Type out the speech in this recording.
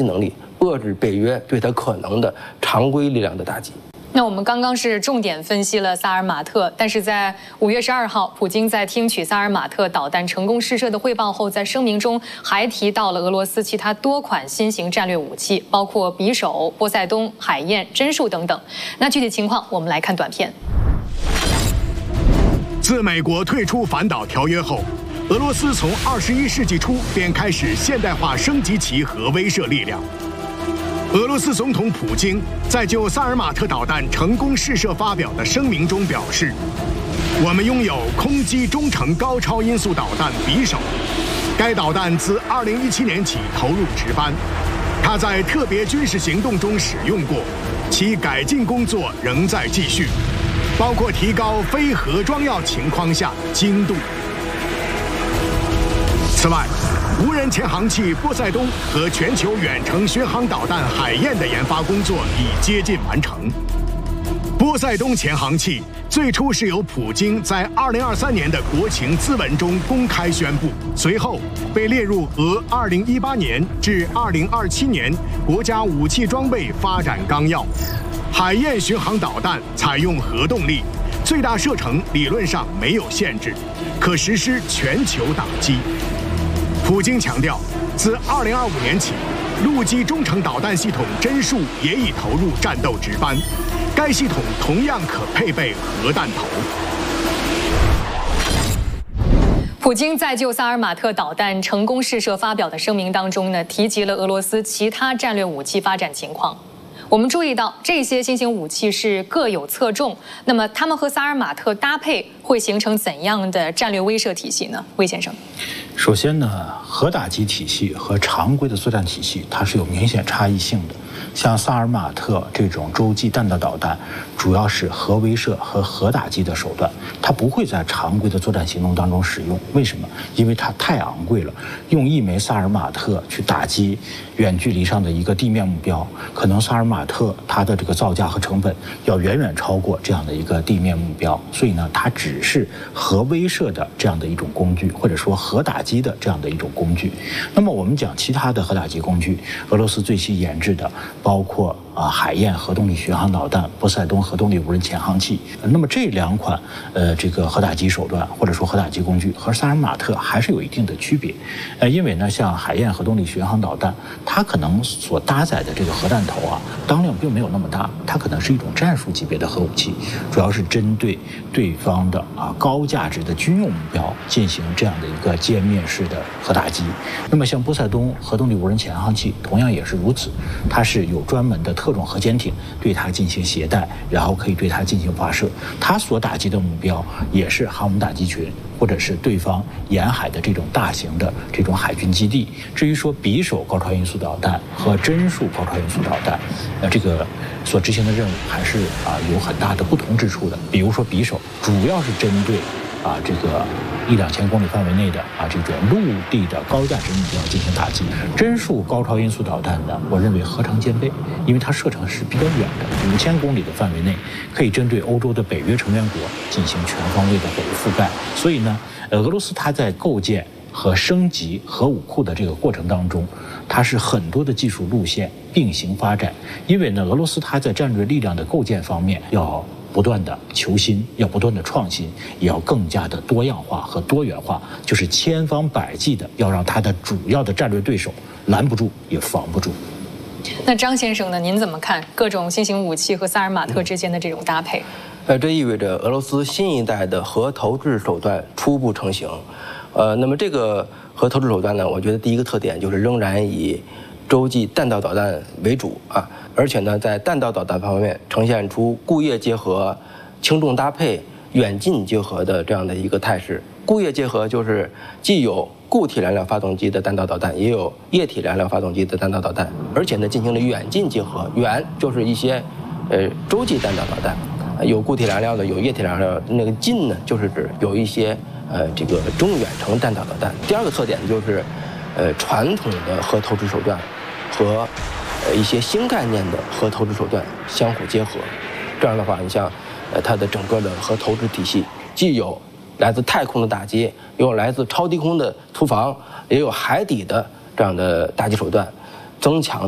击能力，遏制北约对它可能的常规力量的打击。 那我们刚刚是重点分析了萨尔马特，但是在5月12号，普京在听取萨尔马特导弹成功试射的汇报后，在声明中还提到了俄罗斯其他多款新型战略武器，包括匕首、波塞冬、海燕、针术等等。那具体情况，我们来看短片。 自美国退出反导条约后，俄罗斯从21世纪初便开始现代化升级其核威慑力量。俄罗斯总统普京在就萨尔马特导弹成功试射发表的声明中表示：“我们拥有空击中程高超音速导弹匕首，该导弹自2017年起投入值班，它在特别军事行动中使用过，其改进工作仍在继续，包括提高非核装药情况下的精度。”此外，无人潜航器波塞冬和全球远程巡航导弹海燕的研发工作已接近完成。波塞冬潜航器最初是由普京在2023年的国情咨文中公开宣布，随后被列入俄2018年至2027年国家武器装备发展纲要。海燕巡航导弹采用核动力，最大射程理论上没有限制，可实施全球打击。普京强调，自2025年起，陆基中程导弹系统针术也已投入战斗值班，该系统同样可配备核弹头。 普京在就萨尔马特导弹成功试射发表的声明当中呢，提及了俄罗斯其他战略武器发展情况。我们注意到，这些新型武器是各有侧重，那么它们和萨尔马特搭配会形成怎样的战略威慑体系呢？魏先生， 首先呢，核打击体系和常规的作战体系它是有明显差异性的。像萨尔马特这种洲际弹道导弹，主要是核威慑和核打击的手段，它不会在常规的作战行动当中使用。为什么？因为它太昂贵了，用1枚萨尔马特去打击远距离上的一个地面目标，可能萨尔马特它的这个造价和成本要远远超过这样的一个地面目标，所以呢，它只是核威慑的这样的一种工具，或者说核打击的这样的一种工具。那么我们讲其他的核打击工具，俄罗斯最新研制的包括海燕核动力巡航导弹、波塞冬核动力无人潜航器。那么这2款这个核打击手段或者说核打击工具和萨尔马特还是有一定的区别。因为呢，像海燕核动力巡航导弹，它可能所搭载的这个核弹头当量并没有那么大，它可能是一种战术级别的核武器，主要是针对对方的高价值的军用目标进行这样的一个歼灭式的核打击。那么像波塞冬核动力无人潜航器同样也是如此，它是有专门的特种核潜艇对它进行携带，然后可以对它进行发射。它所打击的目标也是航母打击群，或者是对方沿海的这种大型的这种海军基地。至于说匕首高超音速导弹和针术高超音速导弹，这个所执行的任务还是有很大的不同之处的。比如说匕首主要是针对这个1-2千公里范围内的这种陆地的高价值目标进行打击。针术高超音速导弹呢，我认为何尝兼备，因为它射程是比较远的，5000公里的范围内，可以针对欧洲的北约成员国进行全方位的覆盖。所以呢，俄罗斯它在构建和升级核武库的这个过程当中，它是很多的技术路线并行发展。因为呢，俄罗斯它在战略力量的构建方面要不断的求新，要不断的创新，也要更加的多样化和多元化，就是千方百计的要让它的主要的战略对手拦不住也防不住。 那张先生呢？您怎么看各种新型武器和萨尔马特之间的这种搭配？ 这意味着俄罗斯新一代的核投掷手段初步成型。那么这个核投掷手段呢，我觉得第一个特点就是仍然以洲际弹道导弹为主而且呢，在弹道导弹方面呈现出固液结合、轻重搭配、远近结合的这样的一个态势。固液结合就是既有固体燃料发动机的弹道导弹，也有液体燃料发动机的弹道导弹，而且呢进行了远近结合。远就是一些洲际弹道导弹，有固体燃料的，有液体燃料的。那个近呢，就是指有一些这个中远程弹道导弹。第二个特点就是传统的核投掷手段和一些新概念的核投掷手段相互结合。这样的话，你像它的整个的核投掷体系，既有来自太空的打击，也有来自超低空的突防，也有海底的这样的打击手段，增强